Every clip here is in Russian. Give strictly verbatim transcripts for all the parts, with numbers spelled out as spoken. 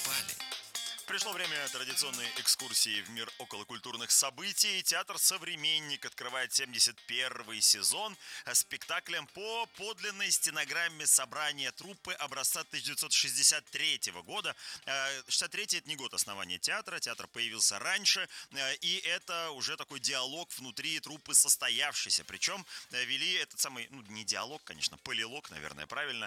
спали. Пришло время традиционной экскурсии в мир околокультурных событий. Театр «Современник» открывает семьдесят первый сезон спектаклем по подлинной стенограмме собрания труппы образца тысяча девятьсот шестьдесят третьего года. шестьдесят третий – это не год основания театра, театр появился раньше, и это уже такой диалог внутри труппы состоявшийся. Причем вели этот самый, ну не диалог, конечно, полилог, наверное, правильно.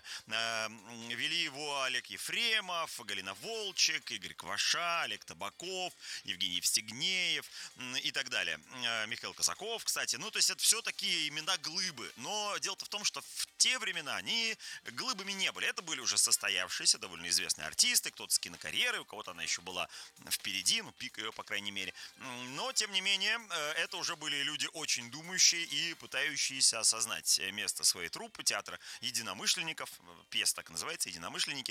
Вели его Олег Ефремов, Галина Волчек, Игорь Кваша, Олег Табаков, Евгений Евстигнеев и так далее. Михаил Казаков, кстати. Ну, то есть это все такие имена глыбы. Но дело-то в том, что в те времена они глыбами не были. Это были уже состоявшиеся, довольно известные артисты, кто-то с кинокарьерой, у кого-то она еще была впереди, ну, пик ее, по крайней мере. Но, тем не менее, это уже были люди очень думающие и пытающиеся осознать место своей труппы театра единомышленников, пьеса так называется, «Единомышленники»,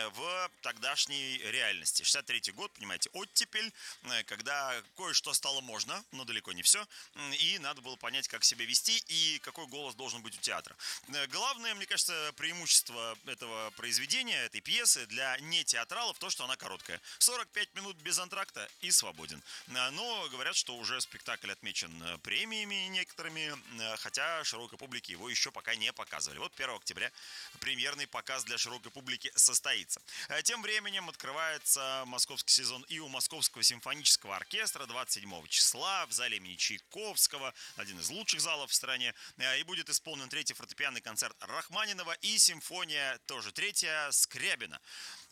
в тогдашней реальности. шестьдесят третий год, понимаете, оттепель, когда кое-что стало можно, но далеко не все, и надо было понять, как себя вести и какой голос должен быть у театра. Главное, мне кажется, преимущество этого произведения, этой пьесы для нетеатралов, то, что она короткая. сорок пять минут без антракта и свободен. Но говорят, что уже спектакль отмечен премиями некоторыми, хотя широкой публике его еще пока не показывали. Вот первого октября премьерный показ для широкой публики состоится. Тем временем открывается московский сезон и у Московского симфонического оркестра двадцать седьмого числа в зале имени Чайковского, один из лучших залов в стране, и будет исполнен третий фортепианный концерт Рахманинова и симфония, тоже третья, Скрябина.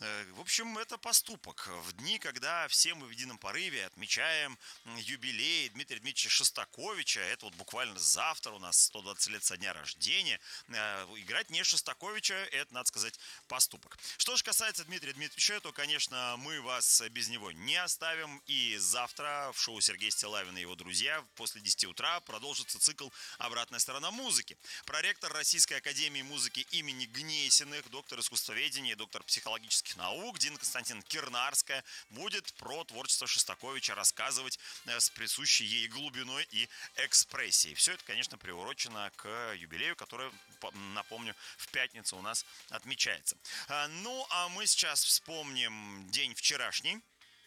В общем, это поступок. В дни, когда все мы в едином порыве отмечаем юбилей Дмитрия Дмитриевича Шостаковича, это вот буквально завтра у нас сто двадцать лет со дня рождения, играть не Шостаковича, это, надо сказать, поступок. Что же касается Дмитрия Дмитриевича, то, конечно, мы вас без него не оставим. И завтра в шоу Сергея Стиллавина и его друзья после десяти утра продолжится цикл «Обратная сторона музыки». Проректор Российской академии музыки имени Гнесиных, доктор искусствоведения и доктор психологических наук Дина Константиновна Кирнарская будет про творчество Шостаковича рассказывать с присущей ей глубиной и экспрессией. Все это, конечно, приурочено к юбилею, который, напомню, в пятницу у нас отмечается. Ну, а мы сейчас вспомним день вчерашний.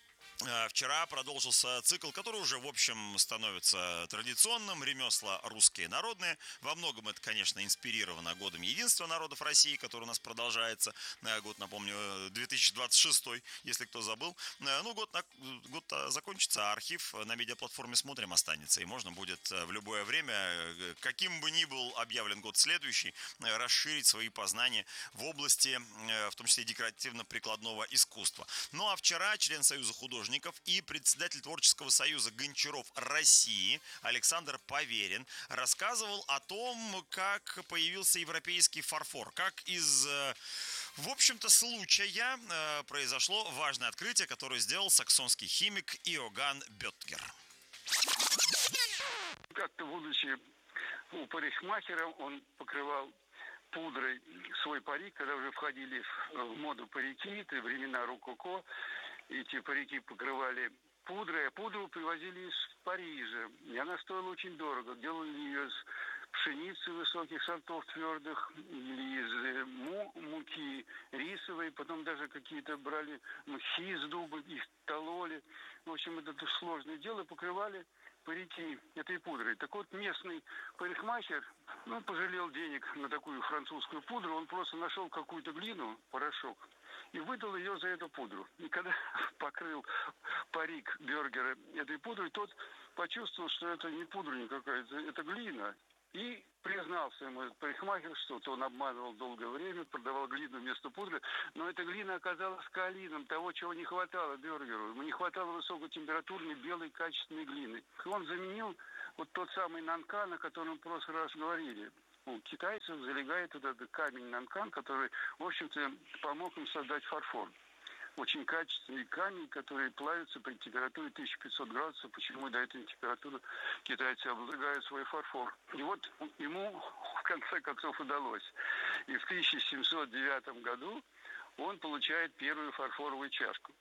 Вчера продолжился цикл, который уже, в общем, становится традиционным. Ремесла русские народные. Во многом это, конечно, инспирировано годом единства народов России, который у нас продолжается. Год, напомню, две тысячи двадцать шестой, если кто забыл. Ну, год, год закончится, а архив на медиаплатформе «Смотрим» останется. И можно будет в любое время, каким бы ни был объявлен год следующий, расширить свои познания в области, в том числе декоративно-прикладного искусства. Ну, а вчера член Союза художников и председатель Творческого союза Гончаров России Александр Поверин рассказывал о том, как появился европейский фарфор, как из, в общем-то, случая произошло важное открытие, которое сделал саксонский химик Иоганн Беттгер. Как-то, будучи у парикмахера, он покрывал пудрой свой парик, когда уже входили в моду парики, это времена рококо. Эти парики покрывали пудрой, а пудру привозили из Парижа. И она стоила очень дорого. Делали ее из пшеницы высоких сортов твердых или из му- муки рисовой. Потом даже какие-то брали мхи из дуба, их тололи. В общем, это сложное дело. Покрывали парики этой пудрой. Так вот, местный парикмахер, ну, пожалел денег на такую французскую пудру. Он просто нашел какую-то глину, порошок, и выдал ее за эту пудру. И когда покрыл парик Бергера этой пудрой, тот почувствовал, что это не пудра никакая, это, это глина. И признался ему этот парикмахер, что он обманывал долгое время, продавал глину вместо пудры, но эта глина оказалась каолином, того, чего не хватало Бергеру. Ему не хватало высокотемпературной белой качественной глины. И он заменил вот тот самый нанкан, о котором в прошлый раз говорили. У китайцев залегает вот этот камень нанкан, который, в общем-то, помог им создать фарфор. Очень качественный камень, который плавится при температуре тысяча пятьсот градусов. Почему до этой температуры китайцы облагают свой фарфор? И вот ему в конце концов удалось. И в тысяча семьсот девятом году он получает первую фарфоровую чашку.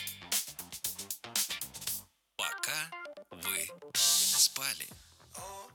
Пока вы спали.